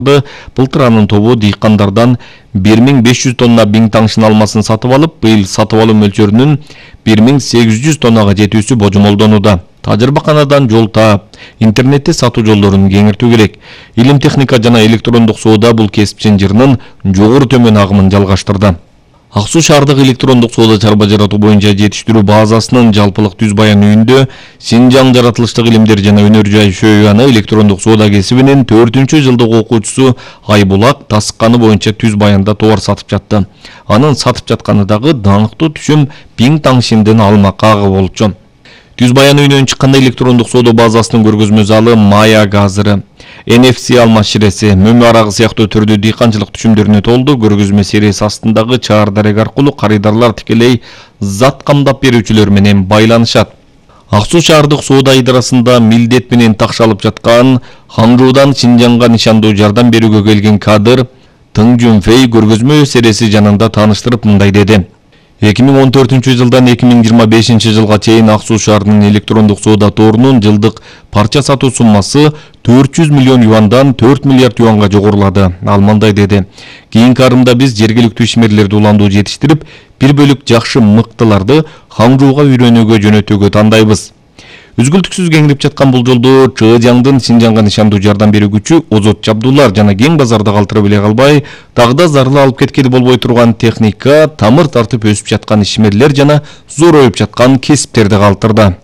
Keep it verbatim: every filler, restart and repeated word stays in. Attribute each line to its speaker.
Speaker 1: Былтыр анын тобу дыйкандардан бир миң беш жүз тонна биң таңшын алмасын сатып алып, быйыл сатып алуу мөлчөрүнүн бир миң сегиз жүз тоннага жетүүсү божомолдонууда. Тажрыйбаканадан жол таап, интернетте сатуу жолдорун кеңиртүү керек. Илим техника жана электрондук соода бул кесиптин жырынын жогору төмөн агымын жалгаштырды. Ак Суу шаардык электрондук соода чарба жаратуу боюнча жетиштирүү базасынын жалпылык түз баян үйүндө Синжаң жаратылыштык илимдер жана өнөр жай шөйганы электрондук соода кесибинин төртүнчү жылдык окуучусу Айбулак тасыкканы боюнча түз баянда товар сатып жатты. Анын сатып жатканы дагы даңктуу түшүм биң таңшындын алмак агы болчу. Түз баян үйүнөн чыкканда электрондук соода базасынын көргөзмө залы, мая газыры, эн эф си алма ширеси, мөмө арагы сыяктуу түрдүү дыйканчылык түшүмдөрүнө толду. Көргөзмө сериясы астындагы чаар дарек аркылуу карыдарлар тикелей зат камдап берүүчүлөр менен байланышат. Ак Суу шаардык соода идарасында милдет менен такшалып жаткан Ханчжуудан Синжаңга нишандуу жардам берүүгө келген кадр Тың Жунфэй көргөзмө серияси жанында тааныштырып мындай деди. эки миң он төртүнчү жылдан эки миң жыйырма бешинчи жылга чейин Ак Суу шаарынын электрондук соода торунун жылдык парча сатуу суммасы төрт жүз миллион юандан төрт миллиард юанга жогорулады. Ал мындай деди. Кийинки арымда биз жергиликтүү ишмерлерди уландуу жетиштирип, бир бөлүк жакшы мыктыларды Ханчжууга үйрөнүүгө жөнөтүүгө тандайбыз. Үзгүлтүксүз кеңирип жаткан бул жолду Чжэжаңдын Синжаңга нишандуу жардам берүү күчү Озот Жабдуллар жана кең базарда калтырып эле калбай, дагы да зарыл алып кеткели болбой турган техника, тамыр тартып өсүп жаткан ишмерлер жана зороюп жаткан кесиптерди калтырды.